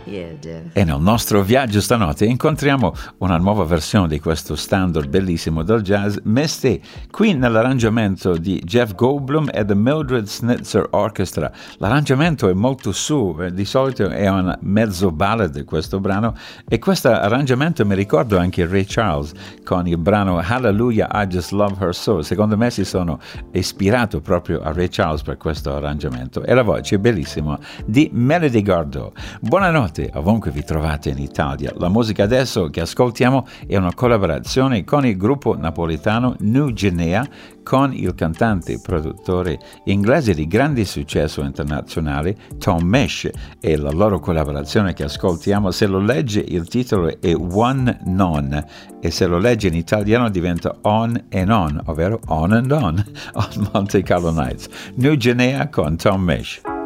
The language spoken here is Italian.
E nel nostro viaggio stanotte incontriamo una nuova versione di questo standard bellissimo del jazz, Misty, qui nell'arrangiamento di Jeff Goldblum e The Mildred Snitzer Orchestra. L'arrangiamento è molto su, di solito è un mezzo ballad questo brano, e questo arrangiamento mi ricordo anche Ray Charles con il brano Hallelujah I Just Love Her So. Secondo me si sono ispirato proprio a Ray Charles per questo arrangiamento, e la voce è bellissima di Melody Gardot. Buonanotte ovunque vi trovate in Italia. La musica adesso che ascoltiamo è una collaborazione con il gruppo napoletano New Guinea, con il cantante e produttore inglese di grande successo internazionale Tom Misch, e la loro collaborazione che ascoltiamo, se lo legge il titolo è One Non, e se lo legge in italiano diventa On and On, ovvero On and On, on Monte Carlo Nights. New Guinea con Tom Misch.